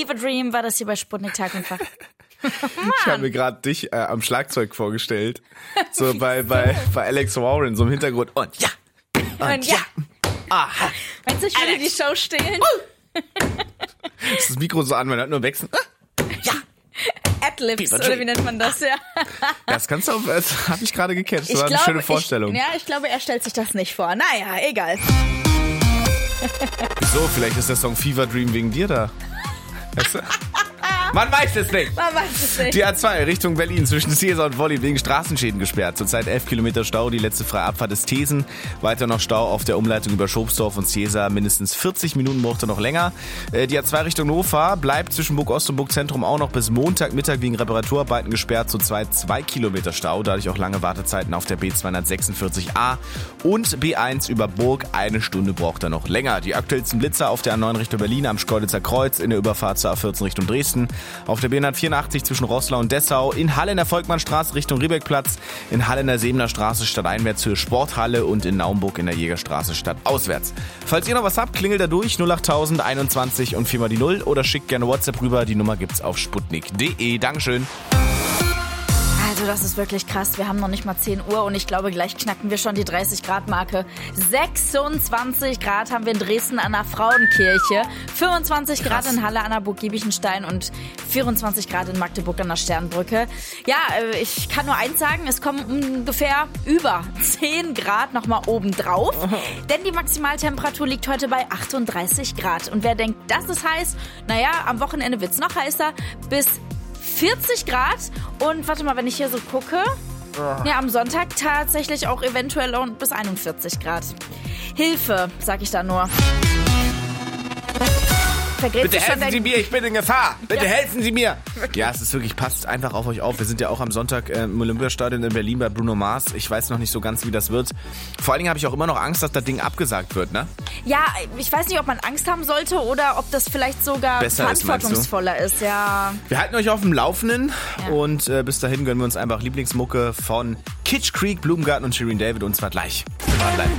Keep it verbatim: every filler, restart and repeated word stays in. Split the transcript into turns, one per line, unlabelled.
Fever Dream war das hier bei Sputnik Tag und Tag.
Ich habe mir gerade dich äh, am Schlagzeug vorgestellt. So bei, bei, bei Alex Warren, so im Hintergrund. Und ja! Und,
Und ja!
Aha.
Meinst du, ich würde die Show stehlen?
Ist das Mikro so an, man hört nur wechseln. Ja!
Adlibs, oder wie nennt man das? Ja.
Das kannst du auch, das habe ich gerade gecatcht. Das
Ich
war
glaube,
eine schöne Vorstellung.
Ich, ja, ich glaube, er stellt sich das nicht vor. Naja, egal.
Wieso? Vielleicht ist der Song Fever Dream wegen dir da. Weißt du? Man weiß es nicht.
Man weiß es nicht.
Die A zwei Richtung Berlin zwischen Seesa und Wolli wegen Straßenschäden gesperrt. Zurzeit elf Kilometer Stau, die letzte freie Abfahrt ist Thesen. Weiter noch Stau auf der Umleitung über Schobsdorf und Seesa. Mindestens vierzig Minuten braucht er noch länger. Die A zwei Richtung Hannover bleibt zwischen Burg-Ost und Burg-Zentrum auch noch bis Montagmittag wegen Reparaturarbeiten gesperrt. Zurzeit zwei Kilometer Stau, dadurch auch lange Wartezeiten auf der B zweihundertsechsundvierzig A. Und B eins über Burg, eine Stunde braucht er noch länger. Die aktuellsten Blitzer auf der A neun Richtung Berlin am Schkeuditzer Kreuz, in der Überfahrt zur A vierzehn Richtung Dresden. Auf der B hundertvierundachtzig zwischen Roßlau und Dessau, in Halle in der Volkmannstraße Richtung Riebeckplatz, in Halle in der Sebener Straße stadteinwärts zur Sporthalle und in Naumburg in der Jägerstraße stadtauswärts. Falls ihr noch was habt, klingelt da durch null achttausend einundzwanzig und viermal die Null oder schickt gerne WhatsApp rüber. Die Nummer gibt's auf sputnik punkt de. Dankeschön.
Also das ist wirklich krass. Wir haben noch nicht mal zehn Uhr und ich glaube, gleich knacken wir schon die dreißig Grad Marke. sechsundzwanzig Grad haben wir in Dresden an der Frauenkirche, fünfundzwanzig Grad in Halle an der Burg Giebichenstein und vierundzwanzig Grad in Magdeburg an der Sternbrücke. Ja, ich kann nur eins sagen, es kommen ungefähr über zehn Grad nochmal oben drauf, denn die Maximaltemperatur liegt heute bei achtunddreißig Grad. Und wer denkt, das ist heiß, naja, am Wochenende wird's noch heißer, bis vierzig Grad und warte mal, wenn ich hier so gucke, ja, am Sonntag tatsächlich auch eventuell bis einundvierzig Grad. Hilfe, sag ich da nur. Vergräbt
Bitte helfen Sie mir, ich bin in Gefahr. Bitte
Ja.
helfen Sie mir. Ja, es ist wirklich, passt einfach auf euch auf. Wir sind ja auch am Sonntag äh, im Olympiastadion in Berlin bei Bruno Mars. Ich weiß noch nicht so ganz, wie das wird. Vor allen Dingen habe ich auch immer noch Angst, dass das Ding abgesagt wird, ne?
Ja, ich weiß nicht, ob man Angst haben sollte oder ob das vielleicht sogar
Besser ist,
verantwortungsvoller ist, ja.
Wir halten euch auf dem Laufenden
Ja.
und äh, bis dahin gönnen wir uns einfach Lieblingsmucke von Kitsch Creek, Blumengarten und Shirin David und zwar gleich. Dranbleiben.